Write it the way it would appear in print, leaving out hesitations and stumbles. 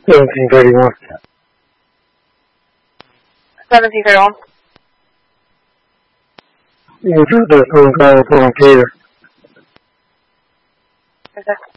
1731. 1731. You got that phone call from Gator. Okay.